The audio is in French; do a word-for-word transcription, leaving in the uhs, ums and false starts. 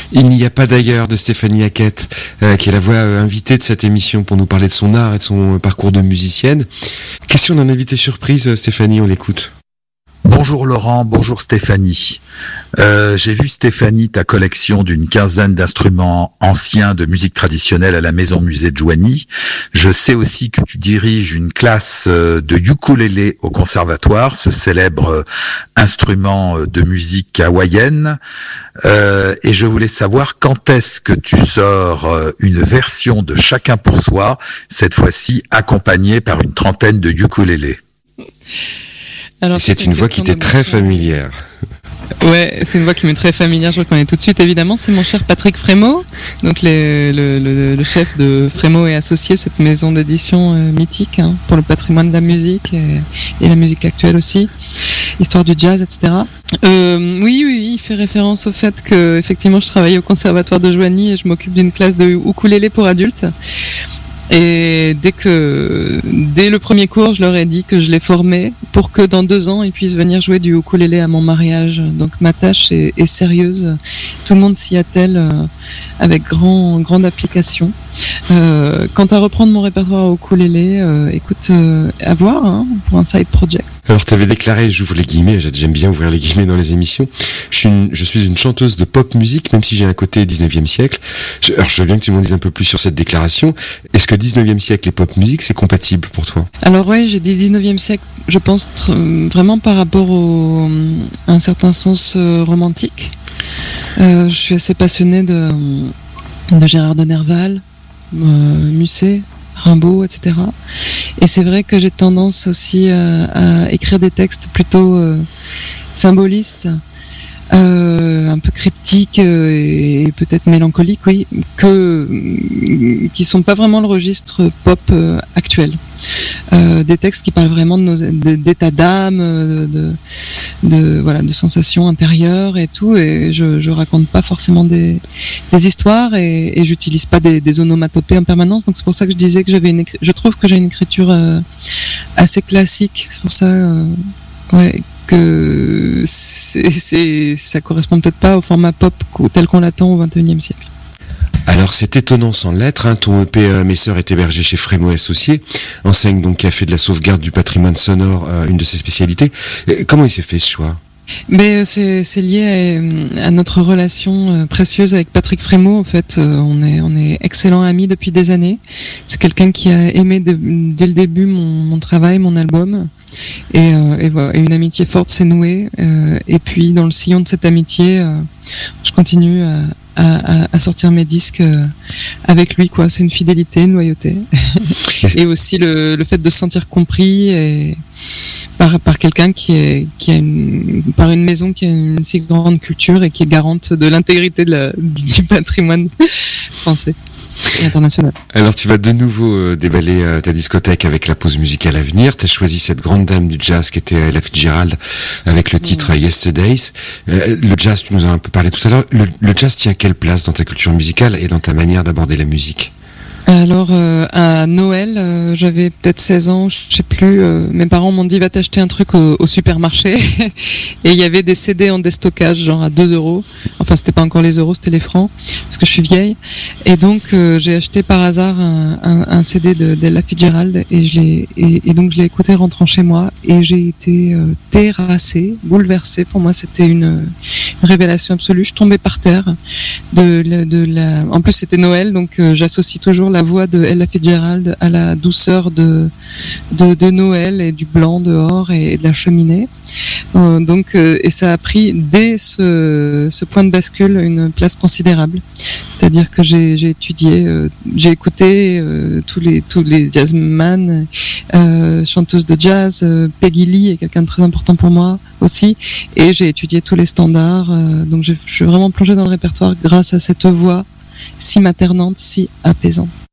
Il n'y a pas d'ailleurs de Stéphanie Hackett, euh, qui est la voix euh, invitée de cette émission pour nous parler de son art et de son euh, parcours de musicienne. Question d'un invité surprise, Stéphanie, on l'écoute. Bonjour Laurent, bonjour Stéphanie. Euh, j'ai vu Stéphanie ta collection d'une quinzaine d'instruments anciens de musique traditionnelle à la Maison Musée de Joigny. Je sais aussi que tu diriges une classe de ukulélé au conservatoire, ce célèbre instrument de musique hawaïenne. Euh, et je voulais savoir quand est-ce que tu sors une version de Chacun pour soi, cette fois-ci accompagnée par une trentaine de ukulélés. Alors, c'est, c'est une voix qui t'est très familière. Ouais, c'est une voix qui m'est très familière, je reconnais tout de suite évidemment, c'est mon cher Patrick Frémaux, donc les, le, le, le chef de Frémaux et Associés, cette maison d'édition euh, mythique hein, pour le patrimoine de la musique et, et la musique actuelle aussi, histoire du jazz, et cetera. Euh, oui, oui, il fait référence au fait que effectivement je travaille au conservatoire de Joigny et je m'occupe d'une classe de ukulélé pour adultes. Et dès que, dès le premier cours, je leur ai dit que je les formais pour que dans deux ans, ils puissent venir jouer du ukulélé à mon mariage. Donc ma tâche est, est sérieuse. Tout le monde s'y attelle euh, avec grand, grande application. Euh, quant à reprendre mon répertoire au ukulélé, euh, écoute, euh, à voir hein, pour un side project. Alors, tu avais déclaré, j'ouvre les guillemets, j'aime bien ouvrir les guillemets dans les émissions, je suis une, je suis une chanteuse de pop musique, même si j'ai un côté dix-neuvième siècle. Je, alors, je veux bien que tu m'en dises un peu plus sur cette déclaration. Est-ce que dix-neuvième siècle et pop musique, c'est compatible pour toi? Alors oui, j'ai dit dix-neuvième siècle, je pense tr- vraiment par rapport au, à un certain sens euh, romantique. Euh, je suis assez passionnée de, de Gérard de Nerval, euh, Musset, Rimbaud, et cetera. Et c'est vrai que j'ai tendance aussi à, à écrire des textes plutôt euh, symbolistes, euh, un peu cryptiques euh, et peut-être mélancoliques, oui, que qui sont pas vraiment le registre pop euh, actuel. Euh, des textes qui parlent vraiment de nos, de, d'état d'âme, de, de, de voilà, de sensations intérieures et tout. Et je, je raconte pas forcément des, des histoires et, et j'utilise pas des, des onomatopées en permanence. Donc c'est pour ça que je disais que j'avais une, écri- je trouve que j'ai une écriture euh, assez classique. C'est pour ça, euh, ouais, que c'est, c'est, ça correspond peut-être pas au format pop tel qu'on l'attend au vingt et unième siècle. Alors c'est étonnant sans l'être, hein, ton E P euh, Mes Sœurs est hébergé chez Frémaux Associés, enseigne donc qui a fait de la sauvegarde du patrimoine sonore euh, une de ses spécialités. Et comment il s'est fait ce choix? Mais c'est, c'est lié à, à notre relation euh, précieuse avec Patrick Frémaux. En fait, euh, on est on est excellents amis depuis des années. C'est quelqu'un qui a aimé de, dès le début mon, mon travail, mon album. Et, euh, et voilà, et une amitié forte s'est nouée. Euh, et puis dans le sillon de cette amitié, euh, je continue à À, à, à sortir mes disques euh, avec lui, quoi. C'est une fidélité, une loyauté, et aussi le, le fait de se sentir compris et par, par quelqu'un qui est qui a une par une maison qui a une si grande culture et qui est garante de l'intégrité de la, du patrimoine français et international. Alors tu vas de nouveau euh, déballer euh, ta discothèque avec la pause musicale à venir. Tu as choisi cette grande dame du jazz qui était Ella Fitzgerald avec le titre mmh. Yesterdays. Euh, le jazz, tu nous en as un peu parlé tout à l'heure. Le, le jazz tient quelle place dans ta culture musicale et dans ta manière d'aborder la musique? Alors euh, à Noël, euh, j'avais peut-être seize ans, je sais plus, euh, mes parents m'ont dit va t'acheter un truc au, au supermarché et il y avait des C D en déstockage genre à deux euros, enfin c'était pas encore les euros, c'était les francs parce que je suis vieille et donc euh, j'ai acheté par hasard un, un, un C D de d'Ella Fitzgerald et je l'ai et, et donc je l'ai écouté rentrant chez moi et j'ai été euh, terrassée, bouleversée. Pour moi c'était une, une révélation absolue, je tombais par terre de, de, de la, en plus c'était Noël donc euh, j'associe toujours la la voix de Ella Fitzgerald à la douceur de, de, de Noël et du blanc dehors et, et de la cheminée. Euh, donc, euh, et ça a pris dès ce, ce point de bascule une place considérable. C'est-à-dire que j'ai, j'ai étudié, euh, j'ai écouté euh, tous les tous les jazzman, euh, chanteuses de jazz. Euh, Peggy Lee est quelqu'un de très important pour moi aussi, et j'ai étudié tous les standards. Euh, donc, je, je suis vraiment plongée dans le répertoire grâce à cette voix si maternante, si apaisante.